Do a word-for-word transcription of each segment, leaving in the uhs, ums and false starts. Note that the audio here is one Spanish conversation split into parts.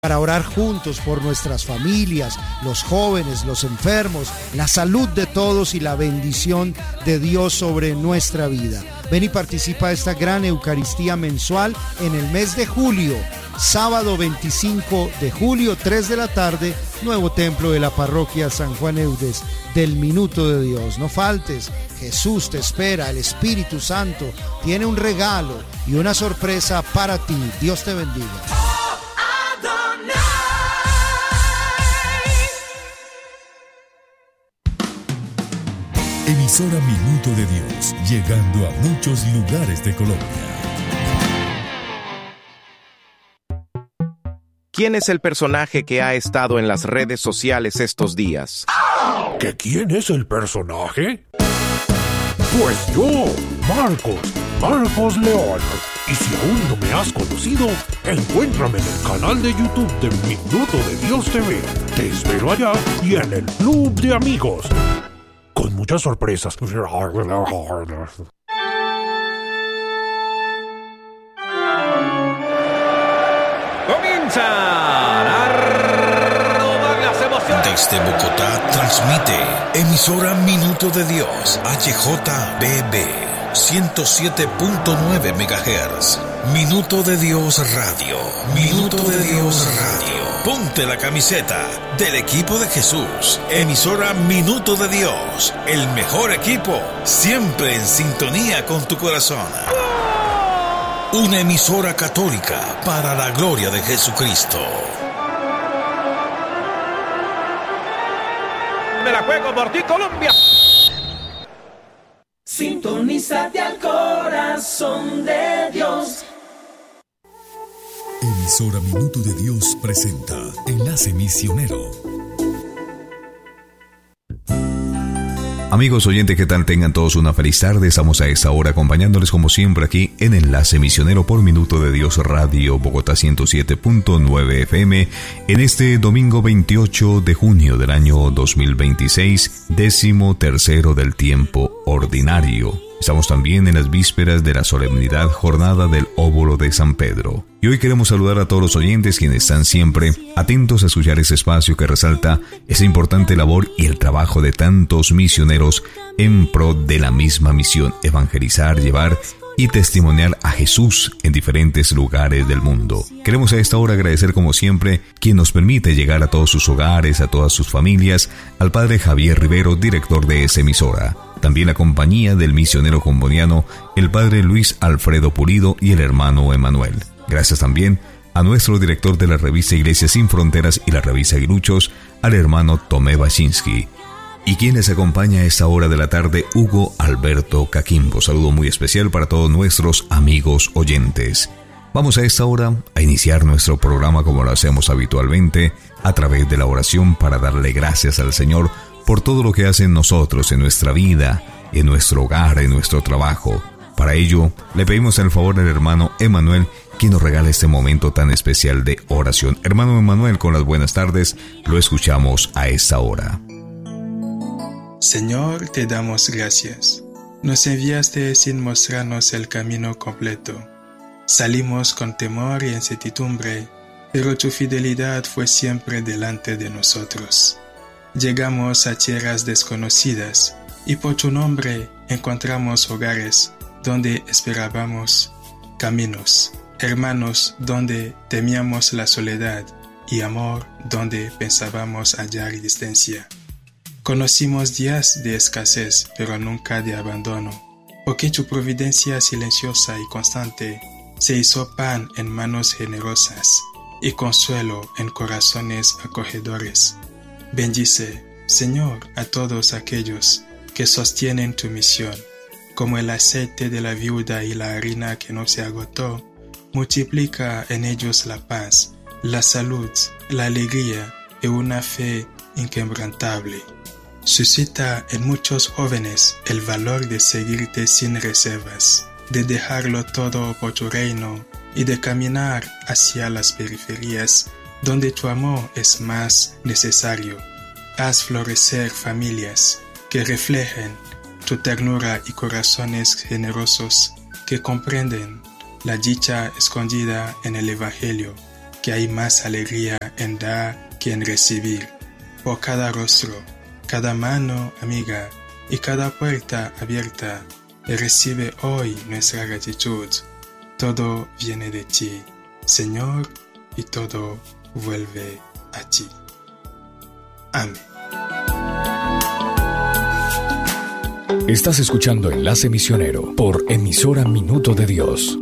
para orar juntos por nuestras familias, los jóvenes, los enfermos, la salud de todos y la bendición de Dios sobre nuestra vida. Ven y participa de esta gran Eucaristía mensual en el mes de julio, sábado veinticinco de julio, tres de la tarde, nuevo templo de la parroquia San Juan Eudes del Minuto de Dios. No faltes, Jesús te espera, el Espíritu Santo tiene un regalo y una sorpresa para ti. Dios te bendiga. Emisora Minuto de Dios, llegando a muchos lugares de Colombia. ¿Quién es el personaje que ha estado en las redes sociales estos días? ¿Que quién es el personaje? Pues yo, Marcos, Marcos León. Y si aún no me has conocido, encuéntrame en el canal de YouTube de Minuto de Dios T V. Te espero allá y en el Club de Amigos. Con muchas sorpresas. Comienzan a robar las emociones. Desde Bogotá transmite emisora Minuto de Dios, H J B B, ciento siete punto nueve megahertz. Minuto de Dios Radio. Minuto de Dios Radio. Ponte la camiseta del equipo de Jesús. Emisora Minuto de Dios. El mejor equipo, siempre en sintonía con tu corazón. Una emisora católica para la gloria de Jesucristo. Me la juego por ti, Colombia. Sintonízate al corazón de Dios. Emisora Minuto de Dios presenta Enlace Misionero. Amigos oyentes, ¿qué tal? Tengan todos una feliz tarde. Estamos a esta hora acompañándoles como siempre aquí en Enlace Misionero por Minuto de Dios Radio Bogotá ciento siete punto nueve F M en este domingo veintiocho de junio del año dos mil veintiséis, décimo tercero del tiempo ordinario. Estamos también en las vísperas de la solemnidad jornada del óbolo de San Pedro. Y hoy queremos saludar a todos los oyentes quienes están siempre atentos a escuchar ese espacio que resalta esa importante labor y el trabajo de tantos misioneros en pro de la misma misión: evangelizar, llevar y testimoniar a Jesús en diferentes lugares del mundo. Queremos a esta hora agradecer como siempre quien nos permite llegar a todos sus hogares, a todas sus familias, al Padre Javier Rivero, director de esa emisora. También la compañía del misionero comboniano, el Padre Luis Alfredo Pulido y el hermano Emanuel. Gracias también a nuestro director de la revista Iglesias Sin Fronteras y la revista Aguiluchos, al hermano Tomé Baczynski. Y quien les acompaña a esta hora de la tarde, Hugo Alberto Caquimbo. Saludo muy especial para todos nuestros amigos oyentes. Vamos a esta hora a iniciar nuestro programa como lo hacemos habitualmente, a través de la oración para darle gracias al Señor por todo lo que hace en nosotros, en nuestra vida, en nuestro hogar, en nuestro trabajo. Para ello, le pedimos el favor al hermano Emanuel, quien nos regala este momento tan especial de oración. Hermano Emanuel, con las buenas tardes, lo escuchamos a esta hora. Señor, te damos gracias. Nos enviaste sin mostrarnos el camino completo. Salimos con temor y incertidumbre, pero tu fidelidad fue siempre delante de nosotros. Llegamos a tierras desconocidas y por tu nombre encontramos hogares donde esperábamos, caminos, hermanos donde temíamos la soledad y amor donde pensábamos hallar distancia. Conocimos días de escasez, pero nunca de abandono, porque tu providencia silenciosa y constante se hizo pan en manos generosas y consuelo en corazones acogedores. Bendice, Señor, a todos aquellos que sostienen tu misión, como el aceite de la viuda y la harina que no se agotó. Multiplica en ellos la paz, la salud, la alegría y una fe inquebrantable. Suscita en muchos jóvenes el valor de seguirte sin reservas, de dejarlo todo por tu reino y de caminar hacia las periferias donde tu amor es más necesario. Haz florecer familias que reflejen tu ternura y corazones generosos que comprenden la dicha escondida en el Evangelio. que hay más alegría en dar que en recibir. Por cada rostro, cada mano amiga y cada puerta abierta, recibe hoy nuestra gratitud. Todo viene de ti, Señor, y todo vuelve a ti. Amén. Estás escuchando Enlace Misionero por emisora Minuto de Dios.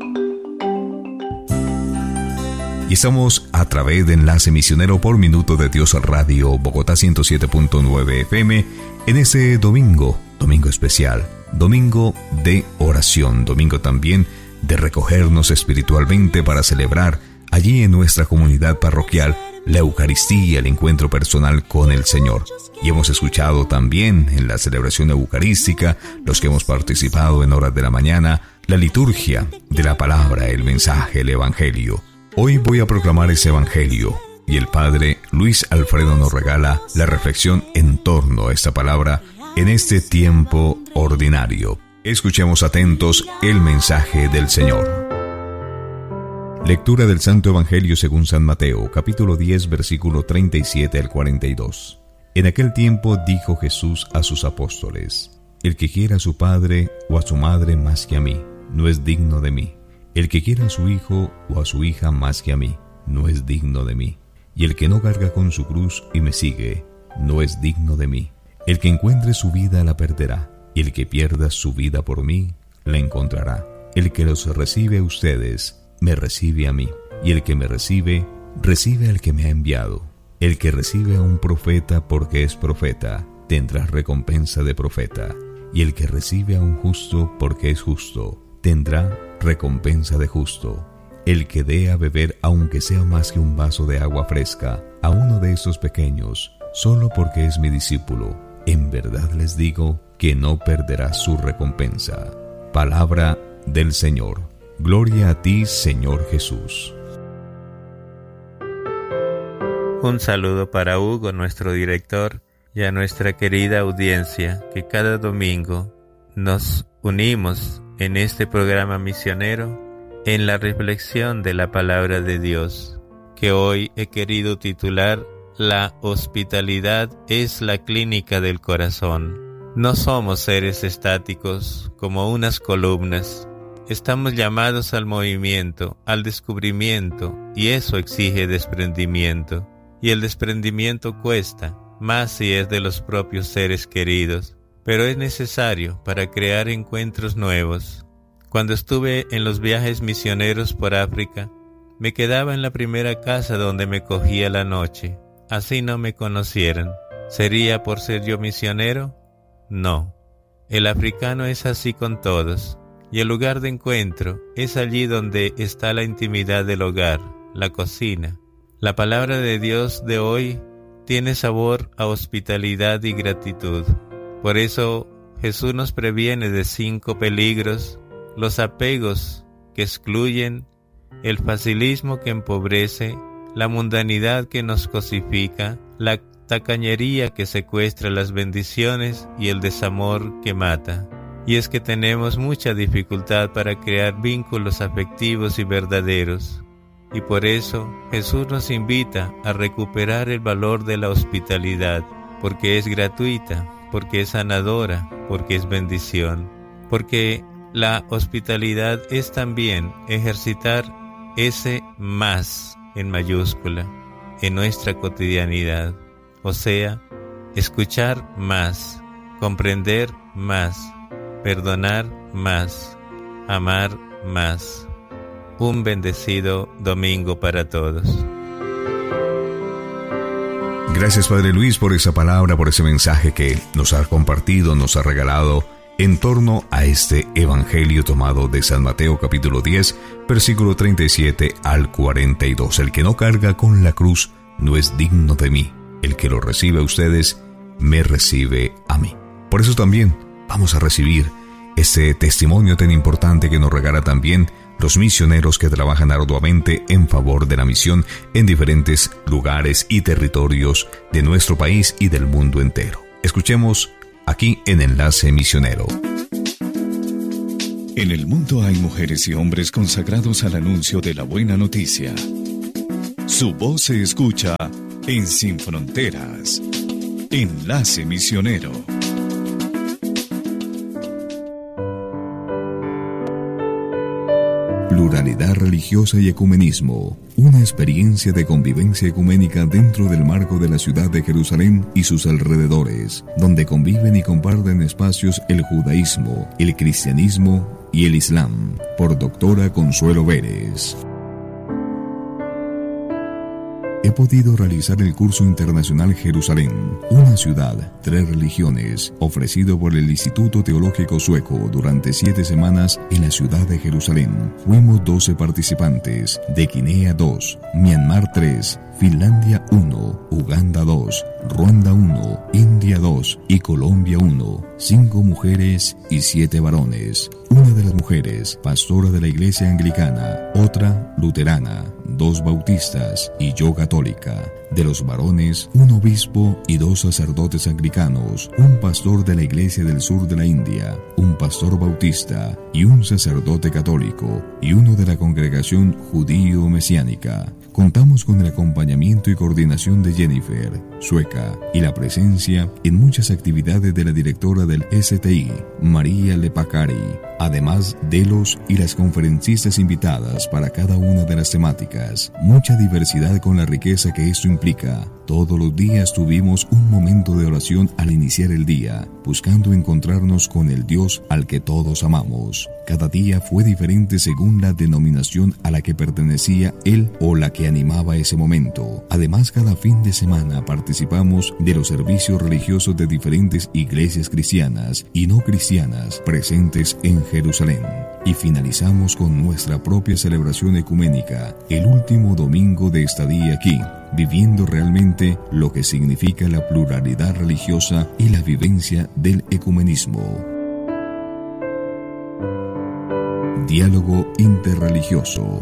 Y estamos a través de Enlace Misionero por Minuto de Dios Radio Bogotá ciento siete punto nueve F M en este domingo, domingo especial, domingo de oración, domingo también de recogernos espiritualmente para celebrar allí en nuestra comunidad parroquial la Eucaristía, el encuentro personal con el Señor. Y hemos escuchado también en la celebración eucarística, los que hemos participado en horas de la mañana, la liturgia de la palabra, el mensaje, el evangelio. Hoy voy a proclamar ese evangelio y el Padre Luis Alfredo nos regala la reflexión en torno a esta palabra en este tiempo ordinario. Escuchemos atentos el mensaje del Señor. Lectura del Santo Evangelio según San Mateo, capítulo diez, versículo treinta y siete al cuarenta y dos. En aquel tiempo dijo Jesús a sus apóstoles: El que quiera a su padre o a su madre más que a mí, no es digno de mí. El que quiera a su hijo o a su hija más que a mí, no es digno de mí. Y el que no carga con su cruz y me sigue, no es digno de mí. El que encuentre su vida la perderá, y el que pierda su vida por mí, la encontrará. El que los recibe a ustedes, me recibe a mí, y el que me recibe, recibe al que me ha enviado. El que recibe a un profeta porque es profeta, tendrá recompensa de profeta, y el que recibe a un justo porque es justo, tendrá recompensa de justo. El que dé a beber, aunque sea más que un vaso de agua fresca, a uno de estos pequeños, solo porque es mi discípulo, en verdad les digo que no perderá su recompensa. Palabra del Señor. Gloria a ti, Señor Jesús. Un saludo para Hugo, nuestro director, y a nuestra querida audiencia que cada domingo nos unimos en este programa misionero en la reflexión de la palabra de Dios, que hoy he querido titular La hospitalidad es la clínica del corazón. No somos seres estáticos como unas columnas. Estamos llamados al movimiento, al descubrimiento, y eso exige desprendimiento. Y el desprendimiento cuesta, más si es de los propios seres queridos, pero es necesario para crear encuentros nuevos. Cuando estuve en los viajes misioneros por África, me quedaba en la primera casa donde me cogía la noche, así no me conocieran. ¿Sería por ser yo misionero? No. El africano es así con todos, y el lugar de encuentro es allí donde está la intimidad del hogar, la cocina. La palabra de Dios de hoy tiene sabor a hospitalidad y gratitud. Por eso Jesús nos previene de cinco peligros: los apegos que excluyen, el facilismo que empobrece, la mundanidad que nos cosifica, la tacañería que secuestra las bendiciones y el desamor que mata. Y es que tenemos mucha dificultad para crear vínculos afectivos y verdaderos. Y por eso Jesús nos invita a recuperar el valor de la hospitalidad, porque es gratuita, porque es sanadora, porque es bendición. Porque la hospitalidad es también ejercitar ese más en mayúscula en nuestra cotidianidad. O sea, escuchar más, comprender más, perdonar más, amar más. Un bendecido domingo para todos. Gracias, Padre Luis, por esa palabra, por ese mensaje que nos ha compartido, nos ha regalado en torno a este evangelio tomado de San Mateo capítulo diez, versículo treinta y siete al cuarenta y dos. El que no carga con la cruz no es digno de mí. El que lo recibe a ustedes, me recibe a mí. Por eso también vamos a recibir este testimonio tan importante que nos regala también los misioneros que trabajan arduamente en favor de la misión en diferentes lugares y territorios de nuestro país y del mundo entero. Escuchemos aquí en Enlace Misionero. En el mundo hay mujeres y hombres consagrados al anuncio de la buena noticia. Su voz se escucha en Sin Fronteras. Enlace Misionero. Pluralidad religiosa y ecumenismo. Una experiencia de convivencia ecuménica dentro del marco de la ciudad de Jerusalén y sus alrededores, donde conviven y comparten espacios el judaísmo, el cristianismo y el islam. Por doctora Consuelo Vélez. He podido realizar el curso internacional Jerusalén, una ciudad, tres religiones, ofrecido por el Instituto Teológico Sueco durante siete semanas en la ciudad de Jerusalén. Fuimos doce participantes, de Guinea dos, Myanmar tres, Finlandia uno, Uganda dos, Ruanda uno, India dos y Colombia uno. Cinco mujeres y siete varones. Una de las mujeres, pastora de la iglesia anglicana, otra luterana, dos bautistas y yo católica. De los varones, un obispo y dos sacerdotes anglicanos, un pastor de la iglesia del sur de la India, un pastor bautista y un sacerdote católico, y uno de la congregación judío-mesiánica. Contamos con el acompañamiento y coordinación de Jennifer, sueca, y la presencia en muchas actividades de la directora del S T I, María Lepacari, además de los y las conferencistas invitadas para cada una de las temáticas. Mucha diversidad con la riqueza que esto implica. Todos los días tuvimos un momento de oración al iniciar el día, buscando encontrarnos con el Dios al que todos amamos. Cada día fue diferente según la denominación a la que pertenecía él o la que animaba ese momento. Además, cada fin de semana participamos de los servicios religiosos de diferentes iglesias cristianas y no cristianas presentes en Jerusalén. Y finalizamos con nuestra propia celebración ecuménica, el último domingo de estadía aquí, viviendo realmente lo que significa la pluralidad religiosa y la vivencia del ecumenismo. Diálogo interreligioso.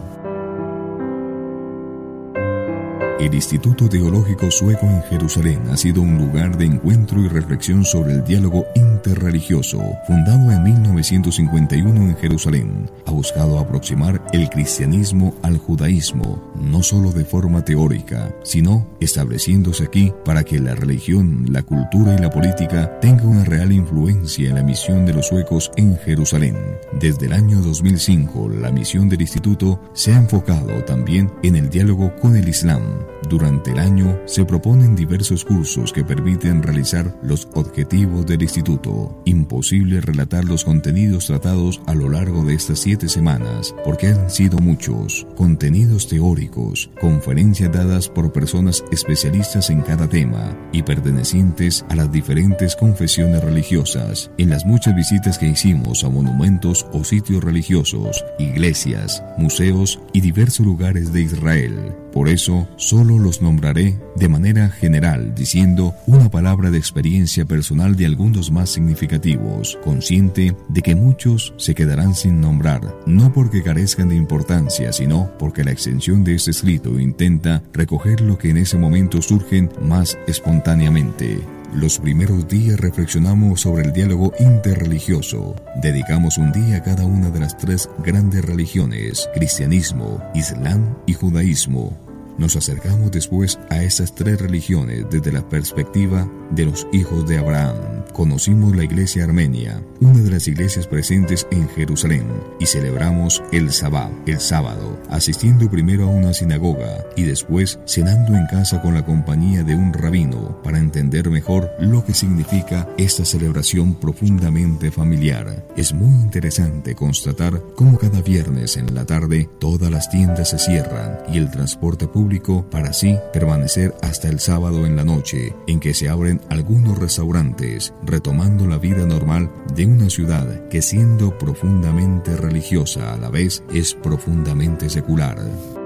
El Instituto Teológico Sueco en Jerusalén ha sido un lugar de encuentro y reflexión sobre el diálogo interreligioso. Fundado en mil novecientos cincuenta y uno en Jerusalén, ha buscado aproximar el cristianismo al judaísmo, no solo de forma teórica, sino estableciéndose aquí para que la religión, la cultura y la política tengan una real influencia en la misión de los suecos en Jerusalén. Desde el año dos mil cinco, la misión del instituto se ha enfocado también en el diálogo con el Islam. Durante el año se proponen diversos cursos que permiten realizar los objetivos del instituto. Imposible relatar los contenidos tratados a lo largo de estas siete semanas, porque han sido muchos. Contenidos teóricos, conferencias dadas por personas especialistas en cada tema y pertenecientes a las diferentes confesiones religiosas, en las muchas visitas que hicimos a monumentos o sitios religiosos, iglesias, museos y diversos lugares de Israel. Por eso, solo los nombraré de manera general, diciendo una palabra de experiencia personal de algunos más significativos, consciente de que muchos se quedarán sin nombrar, no porque carezcan de importancia, sino porque la extensión de este escrito intenta recoger lo que en ese momento surgen más espontáneamente. Los primeros días reflexionamos sobre el diálogo interreligioso. Dedicamos un día a cada una de las tres grandes religiones, cristianismo, islam y judaísmo. Nos acercamos después a estas tres religiones desde la perspectiva de los hijos de Abraham. Conocimos la iglesia armenia, una de las iglesias presentes en Jerusalén, y celebramos el Sabbat, el sábado, asistiendo primero a una sinagoga y después cenando en casa con la compañía de un rabino para entender mejor lo que significa esta celebración profundamente familiar. Es muy interesante constatar cómo cada viernes en la tarde todas las tiendas se cierran y el transporte público para así permanecer hasta el sábado en la noche, en que se abren algunos restaurantes, retomando la vida normal de una ciudad que, siendo profundamente religiosa a la vez, es profundamente secular.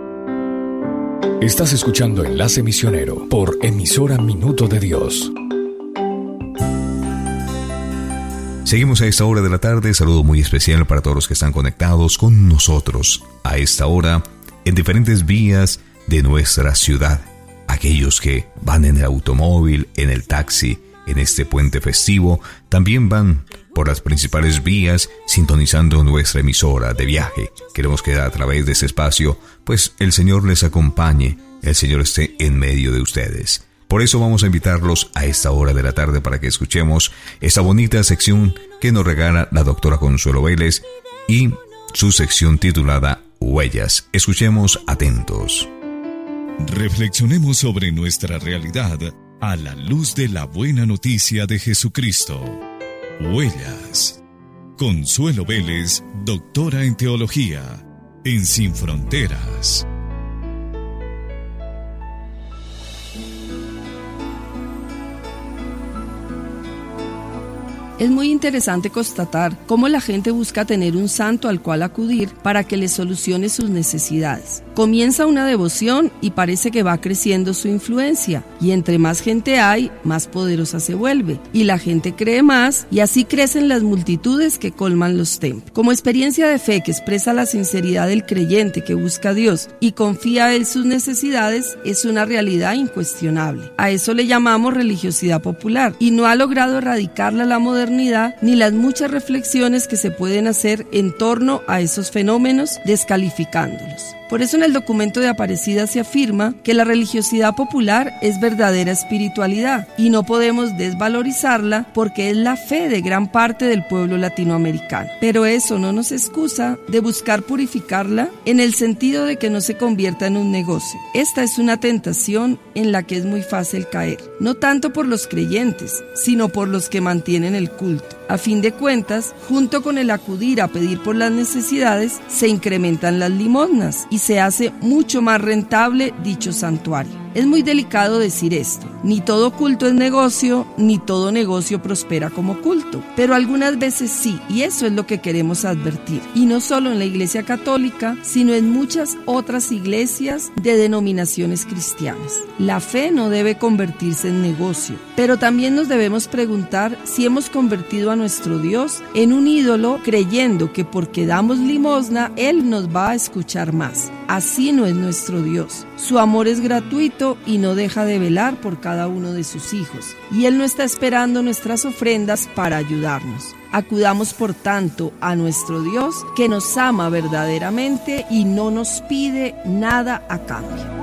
Estás escuchando Enlace Misionero por emisora Minuto de Dios. Seguimos a esta hora de la tarde. Saludo muy especial para todos los que están conectados con nosotros a esta hora en diferentes vías de nuestra ciudad. Aquellos que van en el automóvil, en el taxi, en este puente festivo, también van por las principales vías sintonizando nuestra emisora de viaje. Queremos que a través de ese espacio, pues el Señor les acompañe el Señor esté en medio de ustedes. Por eso vamos a invitarlos a esta hora de la tarde para que escuchemos esta bonita sección que nos regala la doctora Consuelo Vélez y su sección titulada Huellas. Escuchemos atentos. Reflexionemos sobre nuestra realidad a la luz de la buena noticia de Jesucristo. Huellas. Consuelo Vélez, doctora en teología, en Sin Fronteras. Es muy interesante constatar cómo la gente busca tener un santo al cual acudir para que le solucione sus necesidades. Comienza una devoción y parece que va creciendo su influencia, y entre más gente hay, más poderosa se vuelve, y la gente cree más, y así crecen las multitudes que colman los templos. Como experiencia de fe que expresa la sinceridad del creyente que busca a Dios y confía en sus necesidades, es una realidad incuestionable. A eso le llamamos religiosidad popular, y no ha logrado erradicarla la modernidad ni las muchas reflexiones que se pueden hacer en torno a esos fenómenos, descalificándolos. Por eso en el documento de Aparecida se afirma que la religiosidad popular es verdadera espiritualidad y no podemos desvalorizarla porque es la fe de gran parte del pueblo latinoamericano. Pero eso no nos excusa de buscar purificarla en el sentido de que no se convierta en un negocio. Esta es una tentación en la que es muy fácil caer, no tanto por los creyentes, sino por los que mantienen el culto. A fin de cuentas, junto con el acudir a pedir por las necesidades, se incrementan las limosnas y se hace mucho más rentable dicho santuario. Es muy delicado decir esto. Ni todo culto es negocio, ni todo negocio prospera como culto. Pero algunas veces sí, y eso es lo que queremos advertir. Y no solo en la Iglesia Católica, sino en muchas otras iglesias de denominaciones cristianas. La fe no debe convertirse en negocio. Pero también nos debemos preguntar si hemos convertido a nuestro Dios en un ídolo creyendo que porque damos limosna, Él nos va a escuchar más. Así no es nuestro Dios. Su amor es gratuito y no deja de velar por cada uno de sus hijos. Y Él no está esperando nuestras ofrendas para ayudarnos. Acudamos por tanto a nuestro Dios que nos ama verdaderamente y no nos pide nada a cambio.